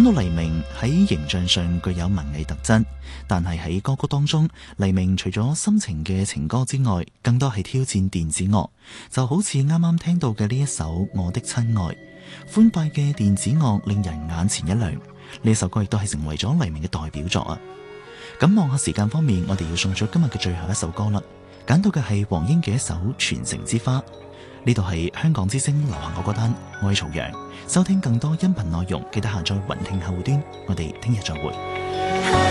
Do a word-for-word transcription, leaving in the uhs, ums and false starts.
講到黎明喺形象上具有文藝特質，但係喺歌曲當中，黎明除咗深情嘅情歌之外，更多係挑戰電子樂，就好似啱啱聽到嘅呢一首《我的親愛》，歡快嘅電子樂令人眼前一亮。呢首歌亦都係成為咗黎明嘅代表作啊！咁望下時間方面，我哋要送咗今日嘅最後一首歌啦，揀到嘅係黃英嘅一首《傳承之花》。呢度係香港之聲流行我歌單，我係曹陽。收聽更多音頻內容，記得下載雲聽後端。我哋聽日再會。